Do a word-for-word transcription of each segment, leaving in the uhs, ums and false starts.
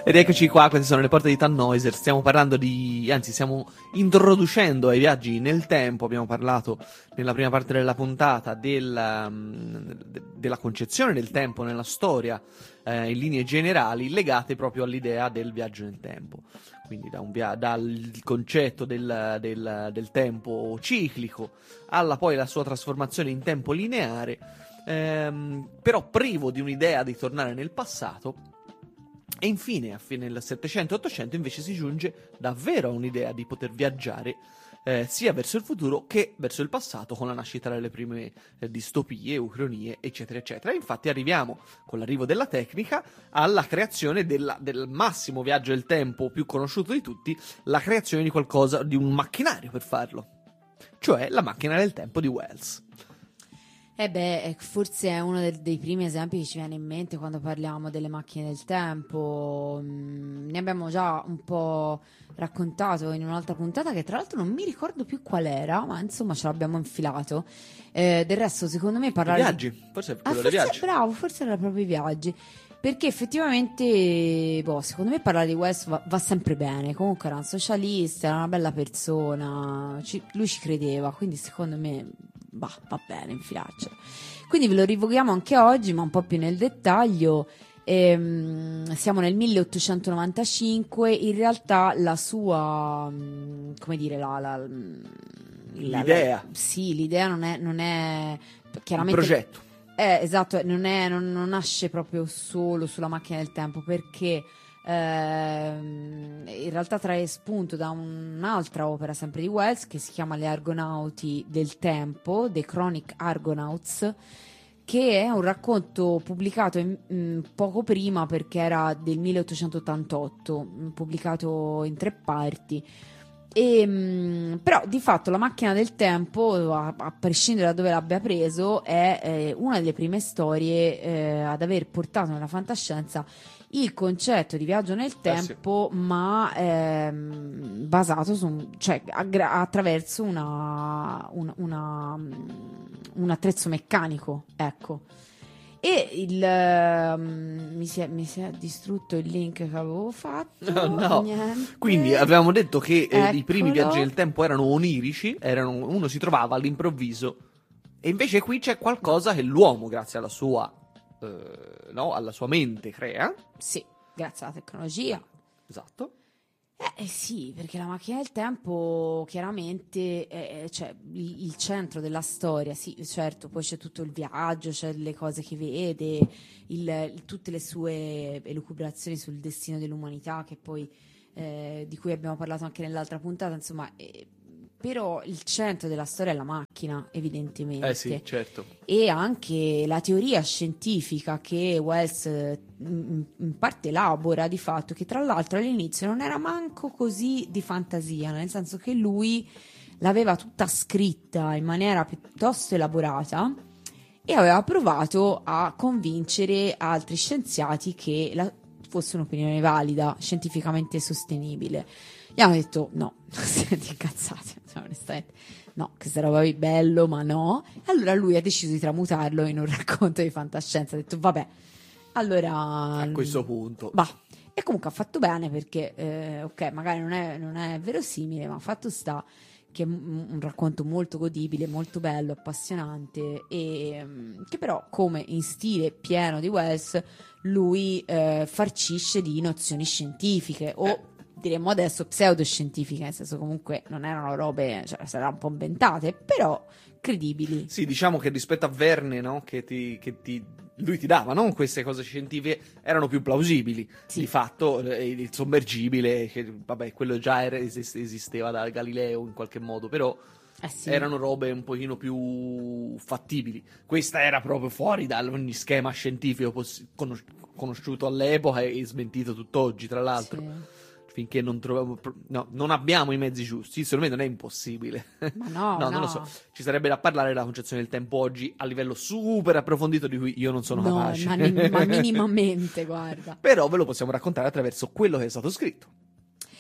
Ed eccoci qua, queste sono le porte di Tannhäuser. Stiamo parlando di, anzi stiamo introducendo ai viaggi nel tempo. Abbiamo parlato nella prima parte della puntata del, um, de- della concezione del tempo nella storia, eh, in linee generali legate proprio all'idea del viaggio nel tempo. Quindi da un via- dal concetto del, del, del tempo ciclico alla poi la sua trasformazione in tempo lineare, ehm, però privo di un'idea di tornare nel passato. E infine, a fine del settecento ottocento, invece si giunge davvero a un'idea di poter viaggiare eh, sia verso il futuro che verso il passato, con la nascita delle prime eh, distopie, ucronie, eccetera, eccetera. E infatti arriviamo, con l'arrivo della tecnica, alla creazione della, del massimo viaggio del tempo più conosciuto di tutti, la creazione di qualcosa, di un macchinario per farlo, cioè la macchina del tempo di Wells. Eh beh, forse è uno del, dei primi esempi che ci viene in mente quando parliamo delle macchine del tempo. Mm, ne abbiamo già un po' raccontato in un'altra puntata che tra l'altro non mi ricordo più qual era, ma insomma ce l'abbiamo infilato. Eh, del resto, secondo me parlare I viaggi, di... forse è ah, quello forse, dei viaggi. Bravo, forse era proprio i viaggi. Perché effettivamente, boh, secondo me parlare di Wells va, va sempre bene. Comunque era un socialista, era una bella persona, ci- lui ci credeva, quindi secondo me bah, va bene infilaccia. Quindi ve lo rivochiamo anche oggi, ma un po' più nel dettaglio. Ehm, siamo nel milleottocentonovantacinque. In realtà la sua, mm, come dire, la, la- la- L'idea. la- sì, l'idea non è, non è Il chiaramente. progetto. Eh, esatto, non, è, non, non nasce proprio solo sulla macchina del tempo, perché ehm, in realtà trae spunto da un'altra opera sempre di Wells che si chiama Le Argonauti del tempo, The Chronic Argonauts, che è un racconto pubblicato in- in poco prima, perché era del milleottocentottantotto, mh, pubblicato in tre parti. E, mh, però di fatto la macchina del tempo, a, a prescindere da dove l'abbia preso, è eh, una delle prime storie eh, ad aver portato nella fantascienza il concetto di viaggio nel Eh sì. tempo, ma ehm, basato su, un- cioè aggra- attraverso una, un, una, un attrezzo meccanico, ecco. E il, ehm, mi, si è, mi si è distrutto il link che avevo fatto. Oh, no. Niente. Quindi avevamo detto che eh, i primi Eccolo. viaggi nel tempo erano onirici, erano, uno si trovava all'improvviso, e invece qui c'è qualcosa che l'uomo, grazie alla sua, eh, no, alla sua mente, crea. Sì, grazie alla tecnologia. Esatto. Eh, eh sì, perché la macchina del tempo chiaramente è, è- cioè, il, il centro della storia, sì, certo, poi c'è tutto il viaggio, c'è le cose che vede, il- il- tutte le sue elucubrazioni sul destino dell'umanità, che poi, eh, di cui abbiamo parlato anche nell'altra puntata, insomma, eh, però il centro della storia è la macchina, evidentemente. Eh sì, certo. E anche la teoria scientifica che Wells eh, in in parte elabora, di fatto, che tra l'altro all'inizio non era manco così di fantasia, nel senso che lui l'aveva tutta scritta in maniera piuttosto elaborata e aveva provato a convincere altri scienziati che la, fosse un'opinione valida, scientificamente sostenibile. Gli hanno detto no, siete incazzati, cioè, onestamente. No, che sarebbe bello, ma no. Allora lui ha deciso di tramutarlo in un racconto di fantascienza. Ha detto, vabbè, allora... A questo punto. Bah. E comunque ha fatto bene perché, eh, ok, magari non è, non è verosimile, ma fatto sta che è un, un racconto molto godibile, molto bello, appassionante, e mm, che però, come in stile pieno di Wells, lui eh, farcisce di nozioni scientifiche, o... Eh. diremmo adesso pseudoscientifiche, nel senso comunque non erano robe, cioè saranno un po' inventate, però credibili. Sì, diciamo che rispetto a Verne, no, che ti, che ti, lui ti dava, no, queste cose scientifiche erano più plausibili. Sì. Di fatto, eh, il sommergibile, che vabbè, quello già era, esist- esisteva da Galileo in qualche modo, però Eh sì. erano robe un pochino più fattibili. Questa era proprio fuori da ogni schema scientifico poss- conos- conosciuto all'epoca e smentito tutt'oggi, tra l'altro. Sì. Finché non troviamo, no, non abbiamo i mezzi giusti, secondo me non è impossibile. Ma no, no, no. non lo so. Ci sarebbe da parlare della concezione del tempo oggi a livello super approfondito di cui io non sono No, capace. ma, ni- ma minimamente, guarda. Però ve lo possiamo raccontare attraverso quello che è stato scritto.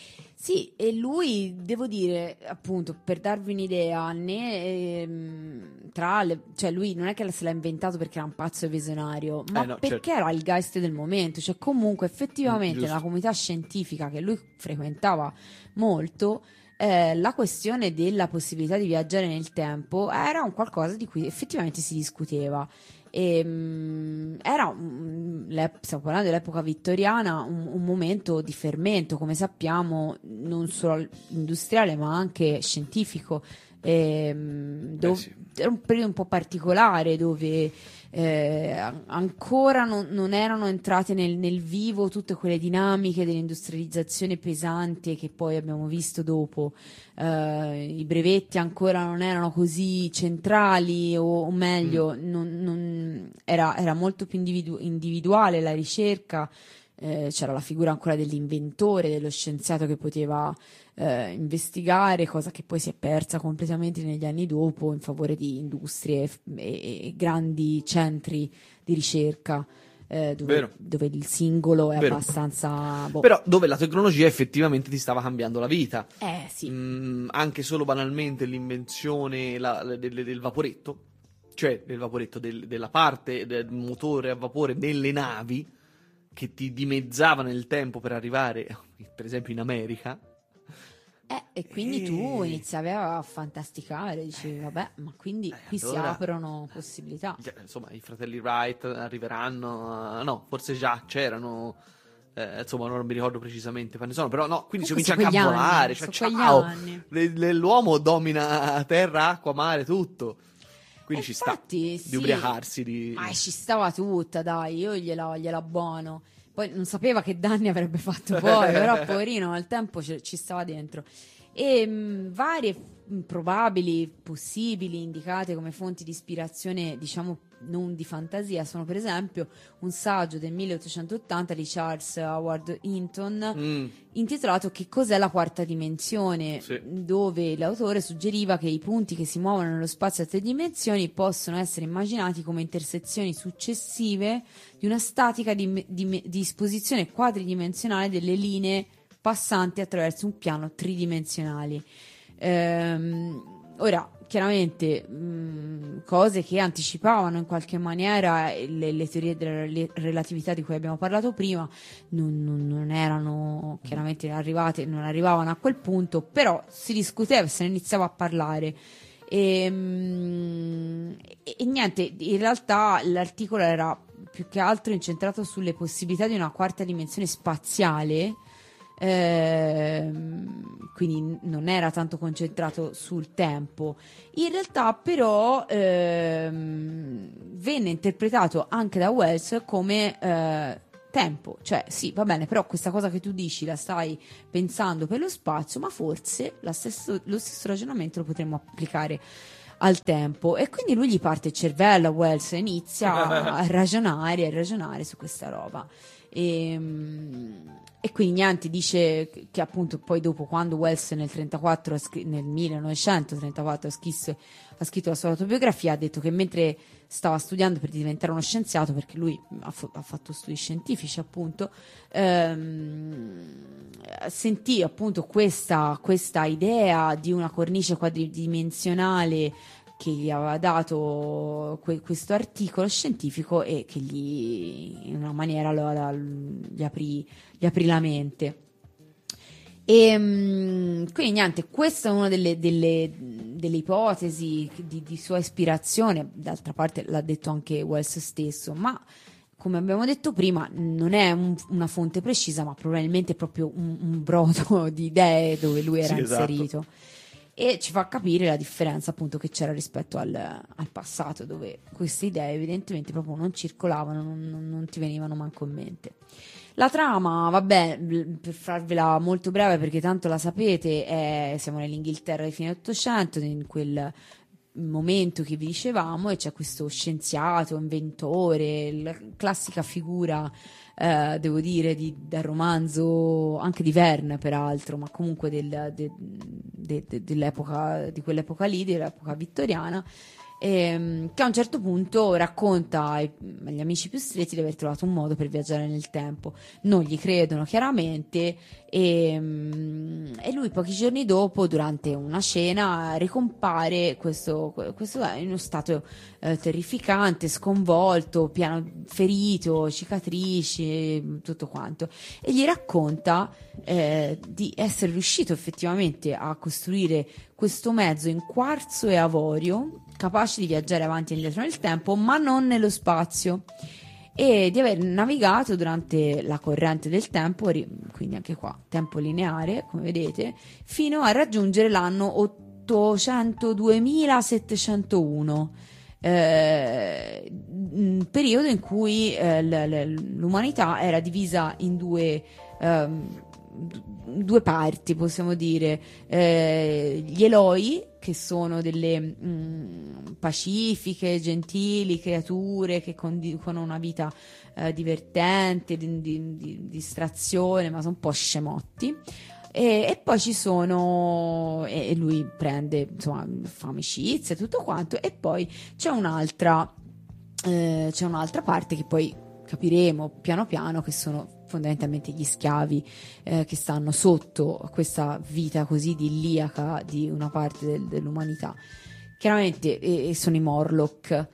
Sì, e lui, devo dire, appunto, per darvi un'idea, né, ehm, tra le, cioè lui non è che se l'ha inventato perché era un pazzo e visionario, ma Eh, no, perché certo. era il geist del momento, cioè comunque Mm, effettivamente nella giusto. comunità scientifica che lui frequentava molto, eh, la questione della possibilità di viaggiare nel tempo era un qualcosa di cui effettivamente si discuteva. E, mm, era un- l'ep- stiamo parlando dell'epoca vittoriana, un, un momento di fermento, come sappiamo, non solo industriale ma anche scientifico. Ehm, Eh dov- sì. era un periodo un po' particolare dove eh, an- ancora non, non erano entrate nel, nel vivo tutte quelle dinamiche dell'industrializzazione pesante che poi abbiamo visto dopo. Eh, i brevetti ancora non erano così centrali, o, o Mm. meglio, non- non- era, era molto più individu- individuale la ricerca. Eh, c'era la figura ancora dell'inventore, dello scienziato che poteva eh, investigare, cosa che poi si è persa completamente negli anni dopo in favore di industrie f- e, e grandi centri di ricerca, eh, dove, Vero, dove il singolo è vero. abbastanza boh. Però dove la tecnologia effettivamente ti stava cambiando la vita. Eh sì. Mm, anche solo banalmente l'invenzione la- la- del, del vaporetto, cioè del vaporetto, del- della parte del motore a vapore delle navi che ti dimezzava nel tempo per arrivare, per esempio, in America. Eh, e quindi tu E- iniziavi a fantasticare, dicevi, vabbè, ma quindi Eh, qui si allora- aprono possibilità. Cioè, insomma, i fratelli Wright arriveranno, eh, no, forse già c'erano, eh, insomma, non mi ricordo precisamente quante sono, però no, quindi si Comunque comincia sono anche a quegli anni, volare, cioè, sono quegli ciao, anni. Le- le- l'uomo domina terra, acqua, mare, tutto, quindi E ci sta infatti, di sì. ubriacarsi, di... Ma ci stava tutta, dai, io gliela, gliela buono. Poi non sapeva che danni avrebbe fatto poi, però poverino al tempo ci, ci stava dentro. E mh, varie mh, probabili, possibili, indicate come fonti di ispirazione, diciamo non di fantasia, sono per esempio un saggio del milleottocentottanta di Charles Howard Hinton Mm, intitolato Che cos'è la quarta dimensione, Sì. dove l'autore suggeriva che i punti che si muovono nello spazio a tre dimensioni possono essere immaginati come intersezioni successive di una statica di, di, di disposizione quadridimensionale delle linee passanti attraverso un piano tridimensionale. Ehm, ora, chiaramente, mh, cose che anticipavano in qualche maniera le, le teorie della rel- relatività di cui abbiamo parlato prima, non, non- non erano chiaramente arrivate, non arrivavano a quel punto, però si discuteva, se ne iniziava a parlare. E, mh, e- e niente, in realtà l'articolo era più che altro incentrato sulle possibilità di una quarta dimensione spaziale. Ehm, quindi non era tanto concentrato sul tempo. In realtà, però, ehm, venne interpretato anche da Wells come eh, tempo, cioè sì, va bene, però questa cosa che tu dici la stai pensando per lo spazio, ma forse la stesso- lo stesso ragionamento lo potremmo applicare al tempo. E quindi lui gli parte il cervello a Wells e inizia a ragionare, a ragionare su questa roba. E, e quindi niente, dice che appunto poi dopo, quando Wells nel trentaquattro ha scr- nel millenovecentotrentaquattro ha scritto, ha scritto la sua autobiografia, ha detto che mentre stava studiando per diventare uno scienziato, perché lui ha, fa- ha fatto studi scientifici appunto, ehm, sentì appunto questa, questa idea di una cornice quadridimensionale che gli aveva dato que- questo articolo scientifico e che gli in una maniera lo- la- gli aprì, gli aprì la mente. E mm, quindi niente, questa è una delle, delle- delle ipotesi di, di sua ispirazione. D'altra parte l'ha detto anche Wells stesso, ma come abbiamo detto prima non è un- una fonte precisa, ma probabilmente proprio un, un brodo di idee dove lui era Sì, esatto. inserito. E ci fa capire la differenza appunto che c'era rispetto al, al passato, dove queste idee evidentemente proprio non circolavano, non, non- non ti venivano manco in mente. La trama, vabbè, l- per farvela molto breve perché tanto la sapete, è- siamo nell'Inghilterra di fine Ottocento, in quel momento che vi dicevamo, e c'è questo scienziato, inventore, la classica figura, eh, devo dire, di, del romanzo, anche di Verne peraltro, ma comunque del- de- de- de- dell'epoca, di quell'epoca lì, dell'epoca vittoriana. ehm, che a un certo punto racconta ai- agli amici più stretti di aver trovato un modo per viaggiare nel tempo. Non gli credono chiaramente e, mm, e lui pochi giorni dopo, durante una cena, ricompare questo, questo in uno stato eh, terrificante, sconvolto, piano ferito, cicatrici, tutto quanto, e gli racconta eh, di essere riuscito effettivamente a costruire questo mezzo in quarzo e avorio capace di viaggiare avanti e indietro nel tempo, ma non nello spazio, e di aver navigato durante la corrente del tempo, ri- quindi anche qua tempo lineare, come vedete, fino a raggiungere l'anno ottocentoduemilasettecentouno, eh, un periodo in cui eh, l- l- l'umanità era divisa in due ehm, d- due parti, possiamo dire. Eh, gli Eloi, che sono delle mh, pacifiche, gentili creature che conducono una vita eh, divertente, di, di- di distrazione, ma sono un po' scemotti. E, e poi ci sono, e, e lui prende, insomma, fa amicizia e tutto quanto, e poi c'è un'altra, eh, c'è un'altra parte che poi capiremo piano piano, che sono fondamentalmente gli schiavi eh, che stanno sotto a questa vita così idilliaca di una parte del- dell'umanità. Chiaramente e, e sono i Morlock.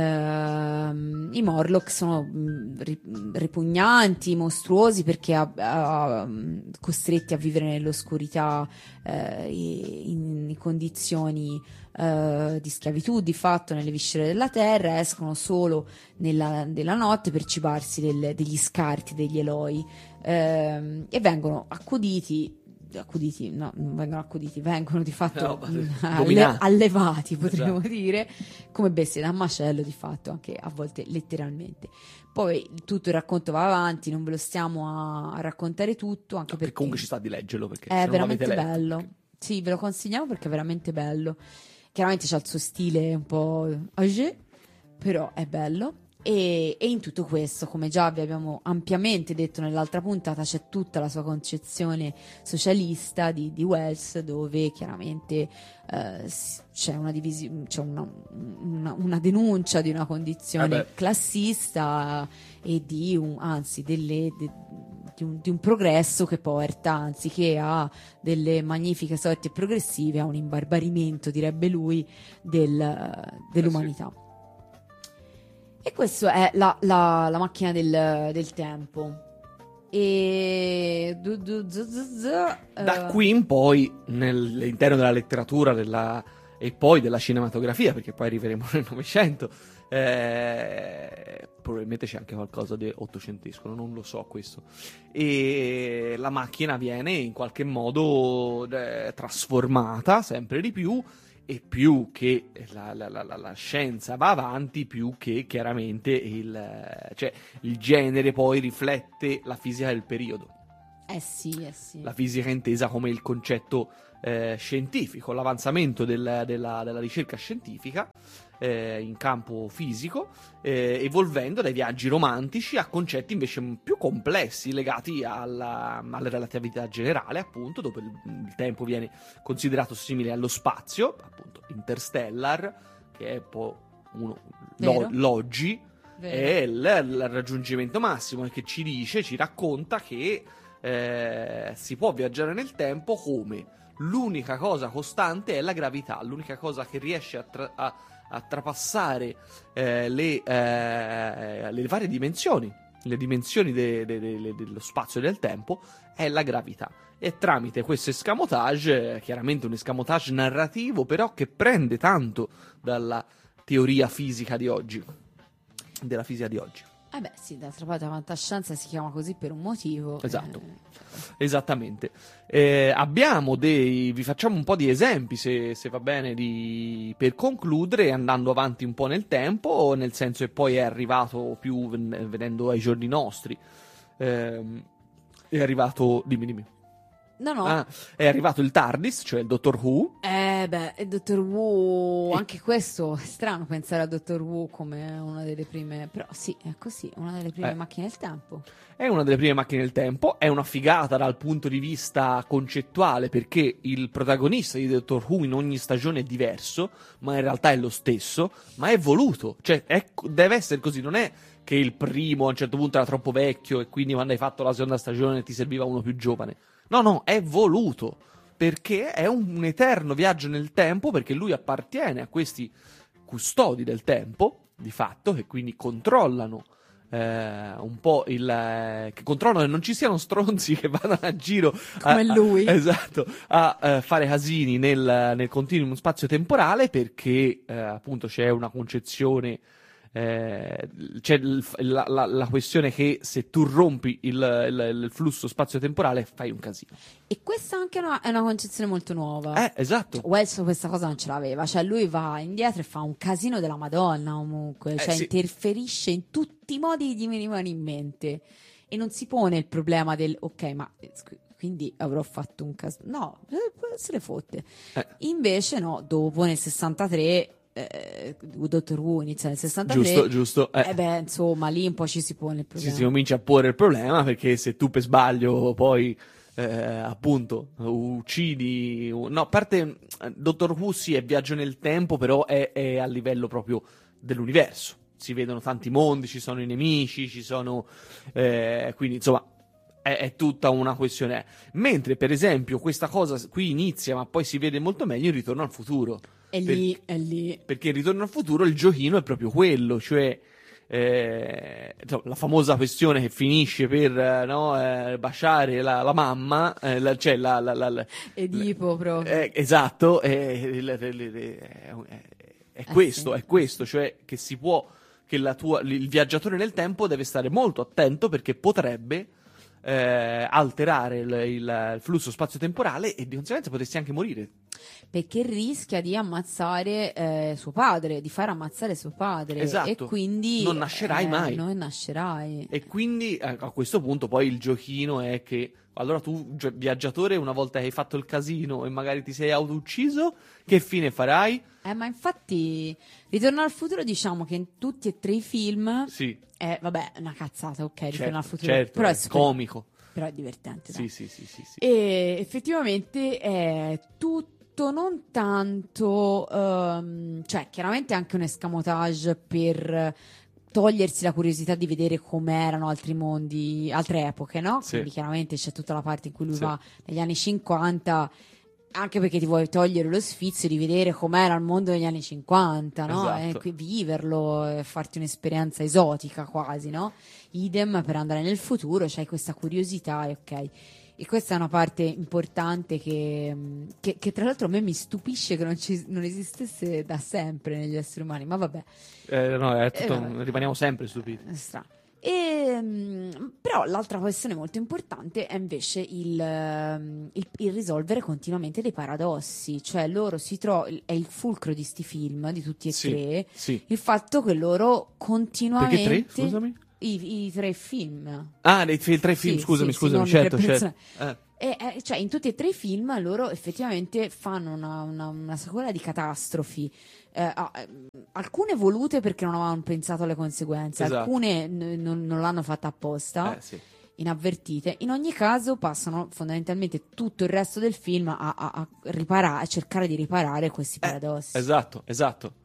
Ehm, i Morlock sono mh, ri- ripugnanti, mostruosi, perché a- a- costretti a vivere nell'oscurità eh, in, in condizioni eh, di schiavitù, di fatto nelle viscere della terra, escono solo nella, nella notte per cibarsi del- degli scarti degli Eloi, ehm, e vengono accuditi accuditi, no, non vengono accuditi, vengono di fatto No, mh, alle- dominati. allevati, potremmo Esatto. dire, come bestie da macello, di fatto, anche a volte letteralmente. Poi tutto il racconto va avanti, non ve lo stiamo a, a raccontare tutto, anche Che perché comunque ci sta di leggerlo, perché è se non l'avete veramente letto, bello. perché- Sì, ve lo consigliamo perché è veramente bello. Chiaramente c'ha il suo stile un po' âgé, però è bello. E, e in tutto questo, come già vi abbiamo ampiamente detto nell'altra puntata, c'è tutta la sua concezione socialista di, di Wells, dove chiaramente eh, s- c'è una divisione, c'è una, una- una denuncia di una condizione Eh beh. classista e di un, anzi, delle, de- di, un, di un progresso che porta, anziché a delle magnifiche sorti progressive, a un imbarbarimento, direbbe lui, del- dell'umanità. E questa è la, la- la macchina del, del tempo. E du- du- zu- zu- zu, Da eh, qui in poi, nell'interno della letteratura della- e poi della cinematografia, perché poi arriveremo nel Novecento, eh, probabilmente c'è anche qualcosa di ottocentesco, non lo so questo. E la macchina viene in qualche modo eh, trasformata sempre di più, e più che la, la- la- la- la scienza va avanti, più che chiaramente il, cioè, il genere poi riflette la fisica del periodo. eh sì, eh sì. La fisica intesa come il concetto eh, scientifico, l'avanzamento del- della, della ricerca scientifica eh, in campo fisico, eh, evolvendo dai viaggi romantici a concetti invece più complessi legati alla, alla relatività generale, appunto, dove il, il tempo viene considerato simile allo spazio, appunto Interstellar, che è un po' uno, Vero. lo- l'oggi, Vero. è il, il raggiungimento massimo, e che ci dice, ci racconta che eh, si può viaggiare nel tempo come l'unica cosa costante è la gravità, l'unica cosa che riesce a, tra- a- a trapassare eh, le, eh, le varie dimensioni, le dimensioni de- de- de- dello spazio e del tempo, è la gravità. E tramite questo escamotage, eh, chiaramente un escamotage narrativo, però che prende tanto dalla teoria fisica di oggi, della fisica di oggi. Eh beh sì, d'altra parte la fantascienza si chiama così per un motivo. Esatto. eh, Esattamente. Eh, abbiamo dei. Vi facciamo un po' di esempi, se, se va bene, di, per concludere, andando avanti un po' nel tempo, nel senso che poi è arrivato più ven- venendo ai giorni nostri. Ehm, è arrivato. Dimmi, dimmi. No, no. Ah, è arrivato il TARDIS, cioè il Doctor Who. Eh beh, il Doctor Who, anche questo è strano pensare a Doctor Who come una delle prime, però sì, è così, una delle prime Eh. macchine del tempo. È una delle prime macchine del tempo, è una figata dal punto di vista concettuale perché il protagonista di Doctor Who in ogni stagione è diverso, ma in realtà è lo stesso, ma è voluto, cioè è, deve essere così, non è che il primo a un certo punto era troppo vecchio e quindi quando hai fatto la seconda stagione ti serviva uno più giovane. No, no, è voluto, perché è un eterno viaggio nel tempo, perché lui appartiene a questi custodi del tempo, di fatto, che quindi controllano eh, un po' il... Eh, che controllano che non ci siano stronzi che vadano a giro... Come a, lui. A, esatto, a eh, fare casini nel, nel continuum spazio-temporale, perché eh, appunto c'è una concezione... Eh, c'è il, la, la, la questione che se tu rompi il, il, il flusso spazio-temporale fai un casino. E questa anche è una, è una concezione molto nuova. Eh, esatto. Cioè, Wells questa cosa non ce l'aveva, cioè lui va indietro e fa un casino della Madonna comunque, Eh, cioè sì. interferisce in tutti i modi che gli venivano in mente e non si pone il problema del ok, ma eh, scu- quindi avrò fatto un casino. No, eh, se le fotte. Eh. Invece no, dopo nel sessantatré eh, Doctor Who inizia nel sessantatré. Giusto, giusto. Eh. Eh beh, insomma, lì un po' ci si pone il Sì, problema. si comincia a porre il problema perché se tu per sbaglio poi eh, appunto uccidi, no, a parte Doctor Who sì è viaggio nel tempo, però è, è a livello proprio dell'universo, si vedono tanti mondi, ci sono i nemici, ci sono eh, quindi insomma è, è tutta una questione, mentre per esempio questa cosa qui inizia ma poi si vede molto meglio in Ritorno al futuro. E Per- lì, è lì. Perché in Ritorno al futuro il giochino è proprio quello, cioè eh, insomma, la famosa questione che finisce per eh, no, eh, baciare la, la mamma, eh, la- cioè la, la, la- la- Edipo proprio. eh, esatto, eh, le- le- le- le- è, è questo, sì. è questo, cioè che si può, che la tua, il viaggiatore nel tempo deve stare molto attento perché potrebbe eh, alterare il, il- il flusso spazio-temporale e di conseguenza potresti anche morire. Perché rischia di ammazzare eh, suo padre, di far ammazzare suo padre. Esatto. E quindi Non nascerai eh, mai. Non nascerai. E quindi eh, a questo punto poi il giochino è che allora tu, cioè, viaggiatore, una volta che hai fatto il casino e magari ti sei auto-ucciso, che fine farai? Eh, ma infatti, Ritorno al futuro, diciamo che in tutti e tre i film Sì, è, vabbè, una cazzata, ok, Ritorno certo, al futuro. certo, però, è è super- comico. però è divertente. dai. Sì, sì, sì, sì, sì. E effettivamente è tutto non tanto, ehm, cioè chiaramente anche un escamotage per togliersi la curiosità di vedere com'erano altri mondi, altre epoche, no? Sì. Quindi chiaramente c'è tutta la parte in cui lui Sì. va negli anni cinquanta, anche perché ti vuoi togliere lo sfizio di vedere com'era il mondo negli anni cinquanta, no? Esatto. E qui viverlo, e farti un'esperienza esotica quasi, no? Idem per andare nel futuro, c'hai questa curiosità e ok. E questa è una parte importante che, che, che tra l'altro a me mi stupisce che non, ci, non esistesse da sempre negli esseri umani, ma vabbè, Eh, no, è tutto, Eh, vabbè. rimaniamo sempre stupiti. è strano. E, mm, però l'altra questione molto importante è invece il, ehm, il- il risolvere continuamente dei paradossi, cioè loro si trovano, è il fulcro di sti film, di tutti e Sì, tre, sì. il fatto che loro continuamente... Perché tre? Scusami. I, i tre film. Ah, dei fi- tre film, Sì, scusami, sì, sì, scusami, non i certo, tre certo. Eh, E, eh, cioè, in tutti e tre i film loro effettivamente fanno una, una, una sequela di catastrofi. Eh, ah, ehm, alcune volute perché non avevano pensato alle conseguenze, Esatto. alcune n- non, non l'hanno fatta apposta, eh, sì. inavvertite. In ogni caso, passano fondamentalmente tutto il resto del film a, a, a riparare, a cercare di riparare questi paradossi. Esatto, esatto.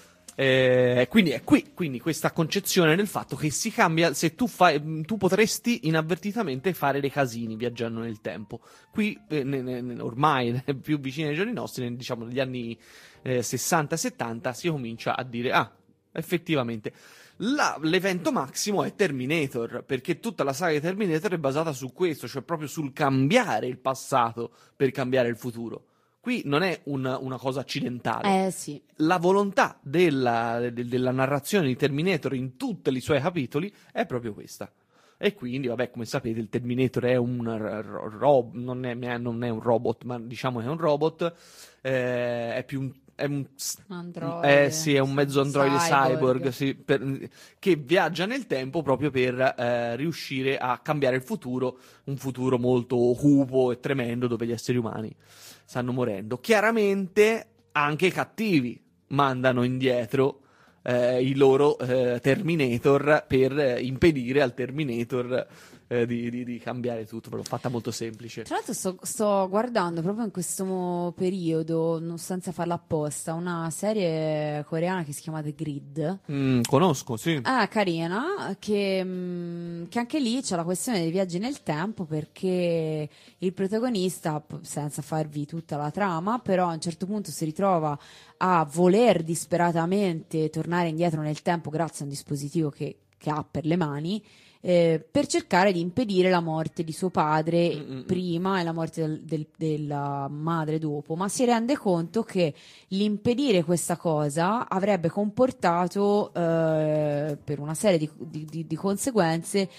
Eh, quindi è qui, quindi questa concezione del fatto che si cambia, se tu fai, tu potresti inavvertitamente fare dei casini viaggiando nel tempo. Qui, eh, ne- ne- ormai più vicini ai giorni nostri, nel- diciamo negli anni eh, sessanta settanta, si comincia a dire, ah, effettivamente. La- l'evento massimo è Terminator, perché tutta la saga di Terminator è basata su questo, cioè proprio sul cambiare il passato per cambiare il futuro. Qui non è un- una cosa accidentale. Eh sì. La volontà della, de- della narrazione di Terminator in tutti i suoi capitoli è proprio questa. E quindi, vabbè, come sapete, il Terminator è un r- ro- rob- non, è, non è un robot, ma diciamo che è un robot, eh, è più un, è un, androide, eh, sì, è un mezzo androide cyborg, cyborg sì, per, che viaggia nel tempo proprio per eh, riuscire a cambiare il futuro, un futuro molto cupo e tremendo dove gli esseri umani stanno morendo. Chiaramente anche i cattivi mandano indietro eh, i loro eh, Terminator per eh, impedire al Terminator eh, di, di, di cambiare tutto. Ve l'ho fatta molto semplice. Tra l'altro sto, sto guardando proprio in questo mo- periodo, non senza farla apposta, una serie coreana che si chiama The Grid. Mm, conosco, sì. Ah, carina, che, mm, che anche lì c'è la questione dei viaggi nel tempo, perché il protagonista, p- senza farvi tutta la trama, però a un certo punto si ritrova a voler disperatamente tornare indietro nel tempo grazie a un dispositivo che, che ha per le mani, eh, per cercare di impedire la morte di suo padre Mm-mm. prima e la morte del- del- della madre dopo, ma si rende conto che l'impedire questa cosa avrebbe comportato eh, per una serie di, di- di- di conseguenze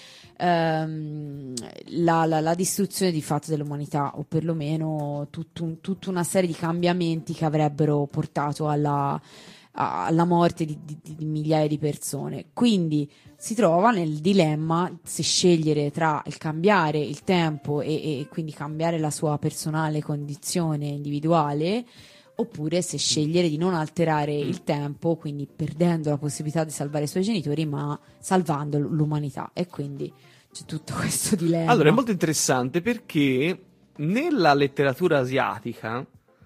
ehm, la, la- la distruzione di fatto dell'umanità, o perlomeno tutto un- tutta una serie di cambiamenti che avrebbero portato alla, a- alla morte di, di- di migliaia di persone. Quindi si trova nel dilemma se scegliere tra il cambiare il tempo e, e quindi cambiare la sua personale condizione individuale, oppure se scegliere di non alterare il tempo, quindi perdendo la possibilità di salvare i suoi genitori, ma salvando l- l'umanità. E quindi c'è tutto questo dilemma. Allora, è molto interessante perché nella letteratura asiatica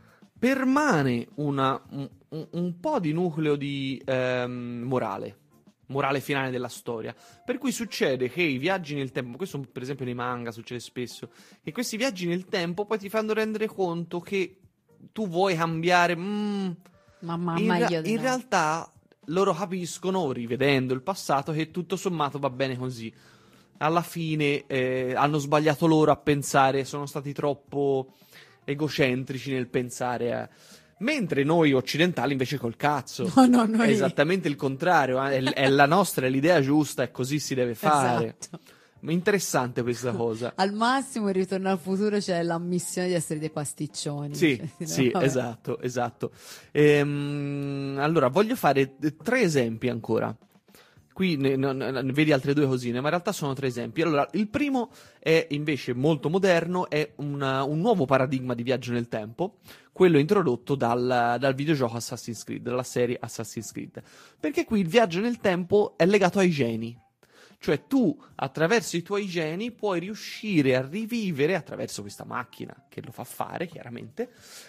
permane una, un, un- un po' di nucleo di ehm, morale, morale finale della storia. Per cui succede che i viaggi nel tempo, questo per esempio nei manga succede spesso, che questi viaggi nel tempo poi ti fanno rendere conto che tu vuoi cambiare. mm, ma, ma in, meglio rea- di in no. realtà loro capiscono, rivedendo il passato, che tutto sommato va bene così. Alla fine eh, hanno sbagliato loro a pensare, sono stati troppo egocentrici nel pensare a... Mentre noi occidentali invece col cazzo. No, no, noi- È esattamente il contrario, eh, è, è la nostra, è l'idea giusta e così si deve fare. Esatto. Ma interessante questa cosa. Al massimo in Ritorno al futuro c'è l'ammissione di essere dei pasticcioni. Sì, Cioè, no, sì, vabbè. esatto, esatto. Ehm, allora, voglio fare eh, tre esempi ancora. Qui ne, ne- ne- ne vedi altre due cosine, ma in realtà sono tre esempi. Allora, il primo è invece molto moderno, è una- un nuovo paradigma di viaggio nel tempo, quello introdotto dal, dal videogioco Assassin's Creed, dalla serie Assassin's Creed. Perché qui il viaggio nel tempo è legato ai geni. Cioè tu, attraverso i tuoi geni, puoi riuscire a rivivere, attraverso questa macchina che lo fa fare, chiaramente,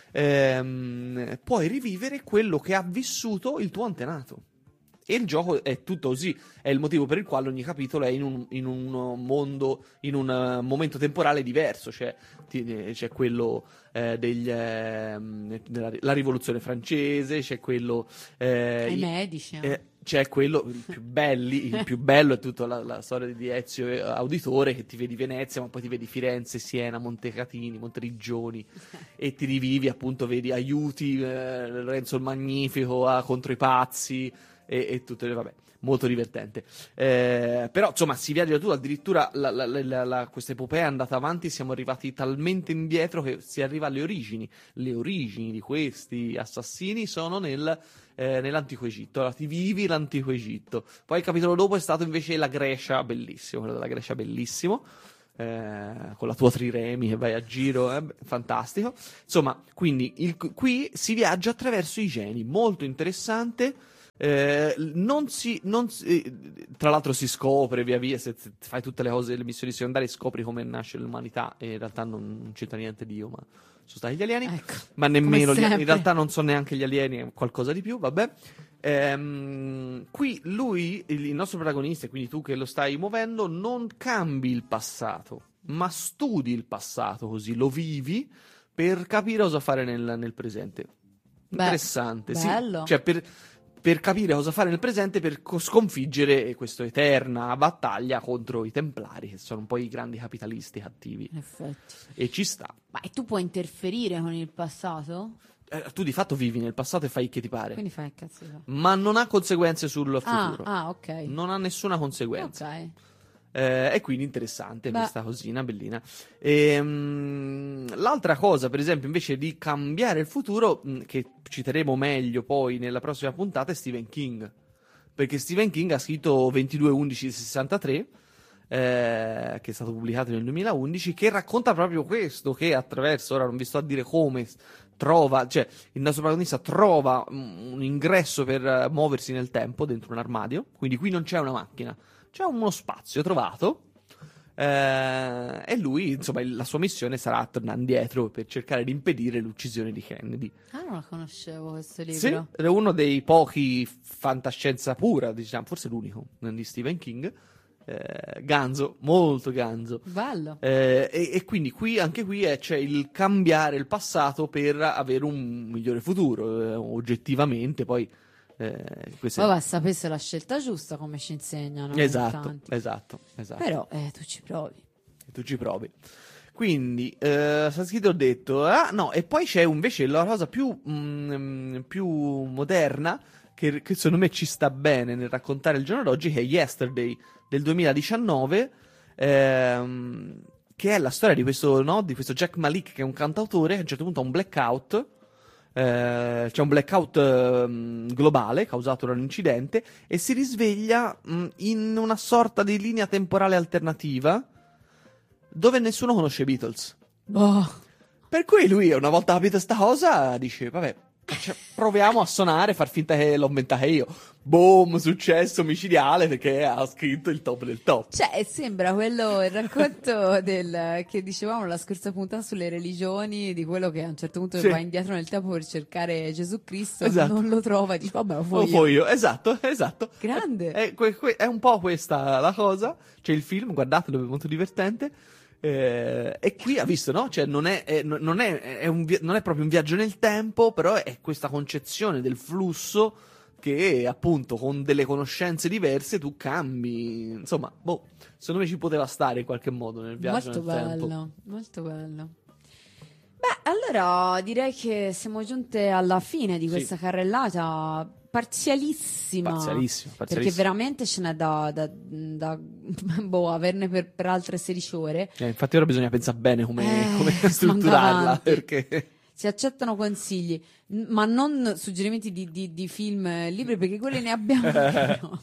ehm, puoi rivivere quello che ha vissuto il tuo antenato. E il gioco è tutto così, è il motivo per il quale ogni capitolo è in un, in un mondo, in un eh, momento temporale diverso, cioè ti- eh, c'è quello eh, degli, ehm, della la rivoluzione francese, c'è quello... eh, Ai i- medici. eh, c'è quello, il più, belli, il più bello è tutta la, la storia di Ezio eh, Auditore, che ti vedi Venezia, ma poi ti vedi Firenze, Siena, Montecatini, Monteriggioni, e ti rivivi, appunto, vedi aiuti, eh, Lorenzo il Magnifico ah, contro i pazzi, e, e tutte le, vabbè, molto divertente. Eh, però, insomma, si viaggia tu, addirittura la, la, la, la, questa epopea è andata avanti, siamo arrivati talmente indietro che si arriva alle origini. Le origini di questi assassini sono nel... Eh, nell'antico Egitto. Allora ti vivi l'antico Egitto. Poi il capitolo dopo è stato invece la Grecia, bellissimo, quello della Grecia bellissimo, eh, con la tua triremi che vai a giro, eh, beh, fantastico. Insomma, quindi il- qui si viaggia attraverso i geni, molto interessante. Eh, non si, non si- eh, tra l'altro si scopre via via, se, se fai tutte le cose, le missioni secondarie, scopri come nasce l'umanità, e in realtà non, non c'entra niente Dio, ma sono stati gli alieni. Ecco, Ma nemmeno come gli, in sempre. realtà non sono neanche gli alieni, è qualcosa di più, vabbè. Ehm, qui lui, il il nostro protagonista, e quindi tu che lo stai muovendo, non cambi il passato, ma studi il passato, così lo vivi per capire cosa fare nel, nel presente. Beh, Interessante, sì. bello. Cioè, per, per capire cosa fare nel presente, per co- sconfiggere questa eterna battaglia contro i Templari, che sono un po' i grandi capitalisti cattivi. In effetti. E ci sta. Ma e tu puoi interferire con il passato? Eh, tu di fatto vivi nel passato e fai che ti pare. Quindi fai cazzo. Ma non ha conseguenze sul Ah, futuro. ah, ok. Non ha nessuna conseguenza. Ok. Eh, e quindi interessante Beh. questa cosina, bellina. E, mh, l'altra cosa, per esempio, invece di cambiare il futuro, mh, che citeremo meglio poi nella prossima puntata, è Stephen King. Perché Stephen King ha scritto ventidue undici sessantatré, eh, che è stato pubblicato nel duemilaundici, che racconta proprio questo, che attraverso, ora non vi sto a dire come, trova, cioè il nostro protagonista trova un, un ingresso per muoversi nel tempo dentro un armadio, quindi qui non c'è una macchina, c'è uno spazio trovato, eh, e lui, insomma, la sua missione sarà tornare indietro per cercare di impedire l'uccisione di Kennedy. Ah, non la conoscevo questo libro. Sì, è uno dei pochi fantascienza pura, diciamo, forse l'unico di Stephen King. Eh, ganzo, molto ganzo. Bello. Eh, e, e quindi qui, anche qui è, c'è il cambiare il passato per avere un migliore futuro, eh, oggettivamente, poi... Eh, queste... Poi va a sapere se è la scelta giusta, come ci insegnano. Esatto, esatto, esatto. Però eh, tu ci provi. Tu ci provi. Quindi, eh, Sanskrit ho detto, ah no, e poi c'è invece la cosa più, mm, più moderna, che, che secondo me ci sta bene nel raccontare il giorno d'oggi, che è Yesterday del duemiladiciannove, ehm, che è la storia di questo, no, di questo Jack Malik, che è un cantautore, che a un certo punto ha un blackout, eh, c'è un blackout eh, globale causato da un incidente, e si risveglia mh, in una sorta di linea temporale alternativa, dove nessuno conosce i Beatles. Boh. Per cui lui, una volta capito sta cosa, dice, vabbè, cioè, proviamo a suonare, far finta che l'ho inventata io. Boom, successo micidiale, perché ha scritto il top del top. Cioè, sembra quello, il racconto del, che dicevamo la scorsa puntata sulle religioni, di quello che a un certo punto Sì. va indietro nel tempo per cercare Gesù Cristo, Esatto. non lo trova e dice, vabbè, lo fo Lo io. fo io, esatto, esatto. Grande. È, è, è un po' questa la cosa. C'è il film, guardatelo, è molto divertente. Eh, e qui ha visto, no? Cioè, non è, è, non, è, è un vi- non è proprio un viaggio nel tempo, però è questa concezione del flusso che, appunto, con delle conoscenze diverse tu cambi. Insomma, boh, secondo me ci poteva stare in qualche modo nel viaggio Molto nel bello, tempo. molto bello. Beh, allora direi che siamo giunte alla fine di questa Sì. carrellata parzialissima. Parzialissimo, Perché parzialissimo. veramente ce n'è da, da, da boh, averne per, per altre sedici ore. Eh, infatti ora bisogna pensare bene come, Eh, come manda strutturarla, avanti. perché... Si accettano consigli, n- ma non suggerimenti di, di, di film e libri, perché quelli ne abbiamo anche noi.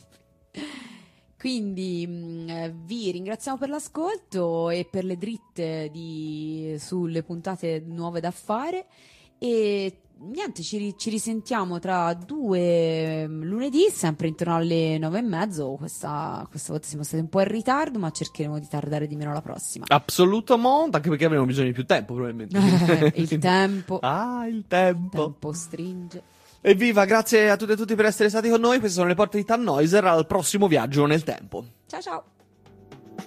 Quindi mh, eh, vi ringraziamo per l'ascolto e per le dritte di, sulle puntate nuove da fare. E niente, ci, ri- ci risentiamo tra due mh, lunedì, sempre intorno alle nove e mezzo. Questa, questa volta siamo stati un po' in ritardo, ma cercheremo di tardare di meno la prossima. Assoluto monte, anche perché avremo bisogno di più tempo, probabilmente. Il tempo, Ah, il tempo. tempo stringe. Evviva, grazie a tutte e tutti per essere stati con noi. Queste sono le porte di Tannhäuser. Al prossimo viaggio nel tempo. Ciao ciao!